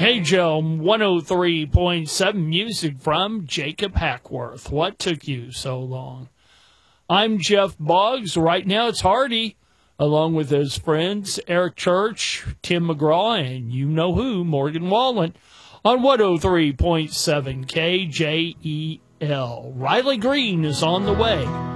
KJL 103.7 music from Jacob Hackworth. What took you so long? I'm Jeff Boggs. Right now it's Hardy, along with his friends Eric Church, Tim McGraw, and you know who, Morgan Wallen, on 103.7 KJEL. Riley Green is on the way.